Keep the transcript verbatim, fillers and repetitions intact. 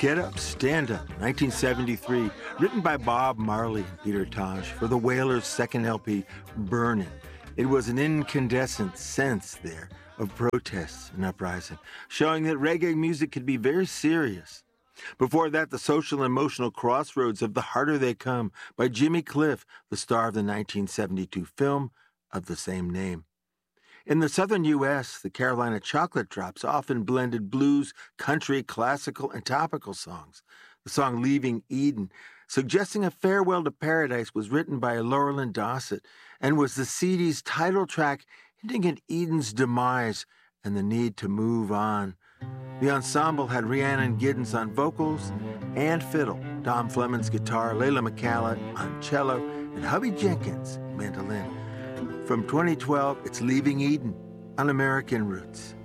Get Up, Stand Up, nineteen seventy-three, written by Bob Marley and Peter Tosh for the Wailers' second L P, Burnin'. It was an incandescent sense there of protests and uprising, showing that reggae music could be very serious. Before that, the social and emotional crossroads of The Harder They Come by Jimmy Cliff, the star of the nineteen seventy-two film of the same name. In the southern U S, the Carolina Chocolate Drops often blended blues, country, classical, and topical songs. The song Leaving Eden, suggesting a farewell to paradise, was written by Laurelyn Dossett and was the C D's title track, hinting at Eden's demise and the need to move on. The ensemble had Rhiannon Giddens on vocals and fiddle, Dom Fleming's guitar, Layla McCallett on cello, and Hubby Jenkins mandolin. From twenty twelve, it's Leaving Eden on American Roots.